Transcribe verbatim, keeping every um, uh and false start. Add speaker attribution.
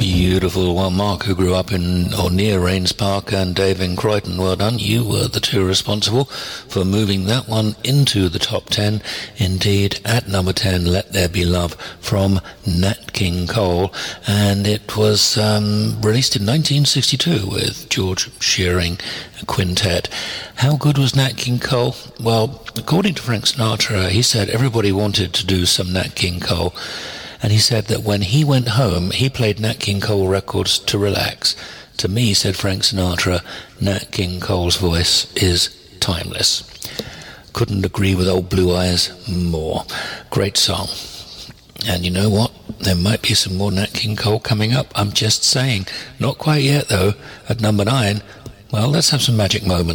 Speaker 1: Beautiful. Well, Mark, who grew up in or near Rains Park, and Dave in Croydon, well done. You were the two responsible for moving that one into the top ten. Indeed, at number ten, Let There Be Love from Nat King Cole. And it was um, released in nineteen sixty-two with George Shearing Quintet. How good was Nat King Cole? Well, according to Frank Sinatra, he said everybody wanted to do some Nat King Cole. And he said that when he went home, he played Nat King Cole records to relax. To me, said Frank Sinatra, Nat King Cole's voice is timeless. Couldn't agree with old Blue Eyes more. Great song. And you know what? There might be some more Nat King Cole coming up. I'm just saying. Not quite yet, though. At number nine, well, let's have some magic moments.